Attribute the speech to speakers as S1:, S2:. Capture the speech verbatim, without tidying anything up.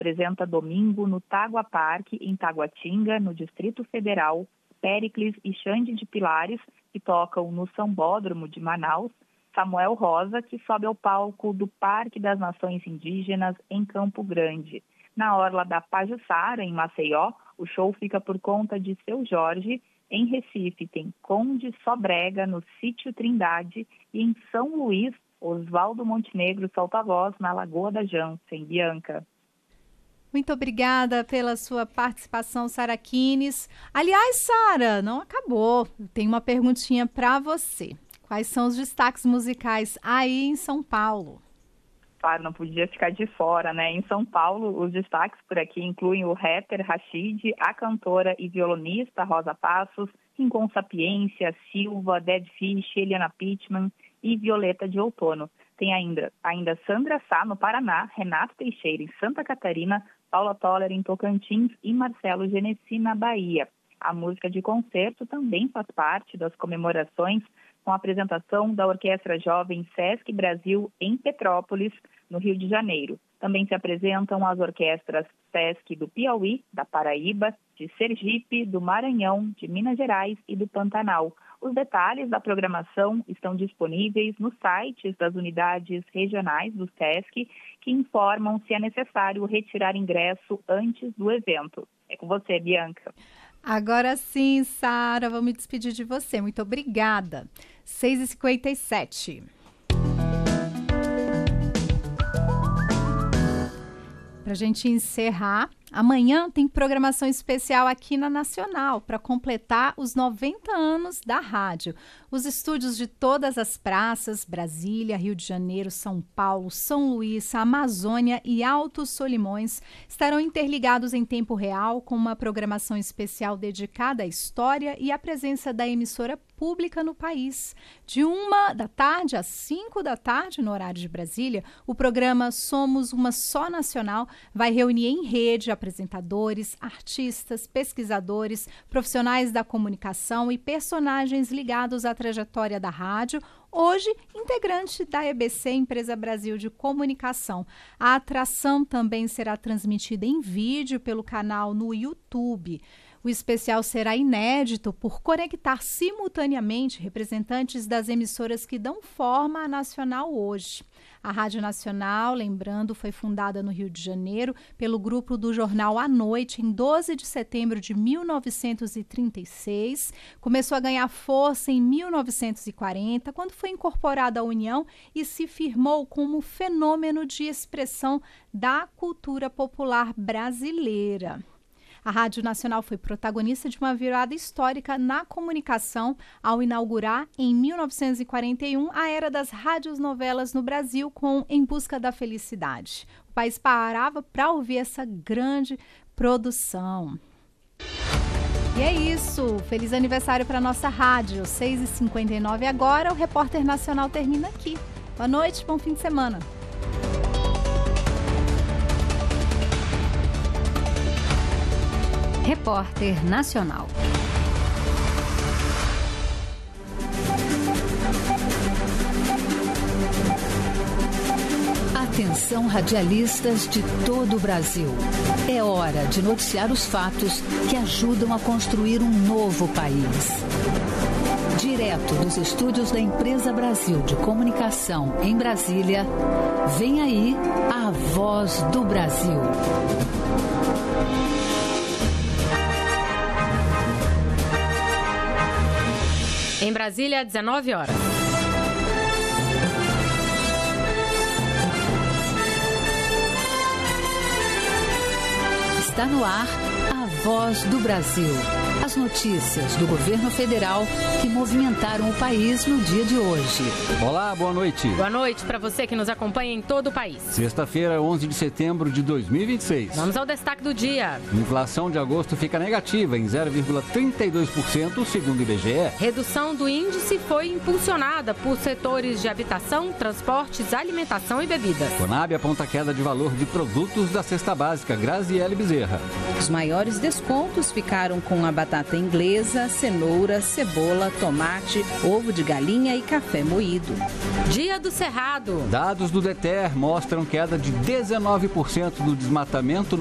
S1: apresenta domingo no Tagua Park, em Taguatinga, no Distrito Federal, Péricles e Xande de Pilares, que tocam no Sambódromo de Manaus, Samuel Rosa, que sobe ao palco do Parque das Nações Indígenas, em Campo Grande. Na orla da Pajuçara, em Maceió, o show fica por conta de Seu Jorge. Em Recife tem Conde Sobrega, no Sítio Trindade, e em São Luís, Oswaldo Montenegro solta a voz na Lagoa da Jansen. Bianca.
S2: Muito obrigada pela sua participação, Sara Quines. Aliás, Sara, não acabou. Tem uma perguntinha para você. Quais são os destaques musicais aí em São Paulo?
S1: Claro, não podia ficar de fora, né? Em São Paulo, os destaques por aqui incluem o rapper Rashid, a cantora e violonista Rosa Passos, Rincon Sapiência, Silva, Dead Fish, Eliana Pittman e Violeta de Outono. Tem ainda, ainda Sandra Sá, no Paraná, Renato Teixeira, em Santa Catarina, Paula Toller, em Tocantins e Marcelo Genesi, na Bahia. A música de concerto também faz parte das comemorações, com a apresentação da Orquestra Jovem Sesc Brasil em Petrópolis, no Rio de Janeiro. Também se apresentam as orquestras Sesc do Piauí, da Paraíba, de Sergipe, do Maranhão, de Minas Gerais e do Pantanal. Os detalhes da programação estão disponíveis nos sites das unidades regionais do Sesc, que informam se é necessário retirar ingresso antes do evento. É com você, Bianca.
S2: Agora sim, Sara, vou me despedir de você. Muito obrigada. seis e cinquenta e sete. Para a gente encerrar, amanhã tem programação especial aqui na Nacional para completar os noventa anos da rádio. Os estúdios de todas as praças, Brasília, Rio de Janeiro, São Paulo, São Luís, Amazônia e Altos Solimões estarão interligados em tempo real com uma programação especial dedicada à história e à presença da emissora pública no país. De uma da tarde às cinco da tarde, no horário de Brasília, o programa Somos Uma Só Nacional vai reunir em rede apresentadores, artistas, pesquisadores, profissionais da comunicação e personagens ligados à trajetória da rádio, hoje integrante da E B C, Empresa Brasil de Comunicação. A atração também será transmitida em vídeo pelo canal no YouTube. O especial será inédito por conectar simultaneamente representantes das emissoras que dão forma à Nacional hoje. A Rádio Nacional, lembrando, foi fundada no Rio de Janeiro pelo grupo do jornal À Noite em doze de setembro de mil novecentos e trinta e seis. Começou a ganhar força em mil novecentos e quarenta, quando foi incorporada à União e se firmou como fenômeno de expressão da cultura popular brasileira. A Rádio Nacional foi protagonista de uma virada histórica na comunicação ao inaugurar, em mil novecentos e quarenta e um, a era das rádios-novelas no Brasil com Em Busca da Felicidade. O país parava para ouvir essa grande produção. E é isso. Feliz aniversário para a nossa rádio. seis e cinquenta e nove agora, o Repórter Nacional termina aqui. Boa noite, bom fim de semana.
S3: Repórter Nacional. Atenção, radialistas de todo o Brasil. É hora de noticiar os fatos que ajudam a construir um novo país. Direto dos estúdios da Empresa Brasil de Comunicação em Brasília, vem aí a Voz do Brasil.
S4: Em Brasília, dezenove horas.
S3: Está no ar a Voz do Brasil. As notícias do governo federal que movimentaram o país no dia de hoje.
S5: Olá, boa noite.
S4: Boa noite para você que nos acompanha em todo o país.
S5: Sexta-feira, onze de setembro de dois mil e vinte e seis.
S4: Vamos ao destaque do dia.
S5: Inflação de agosto fica negativa em zero vírgula trinta e dois por cento, segundo o I B G E.
S4: Redução do índice foi impulsionada por setores de habitação, transportes, alimentação e bebidas.
S5: Conab aponta queda de valor de produtos da cesta básica. Graziele Bezerra.
S6: Os maiores descontos ficaram com a batata batata inglesa, cenoura, cebola, tomate, ovo de galinha e café moído.
S4: Dia do Cerrado.
S5: Dados do DETER mostram queda de dezenove por cento do desmatamento